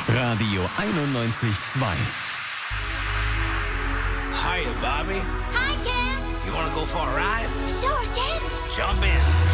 Radio 91,2. Hiya, Bobby. Hi, Ken. You want to go for a ride? Sure, Ken. Jump in.